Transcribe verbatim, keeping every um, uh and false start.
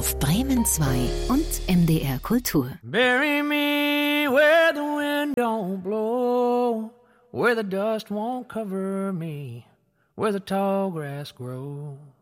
auf Bremen zwei und M D R Kultur. Bury me where the wind don't blow, where the dust won't cover me, where the tall grass grows.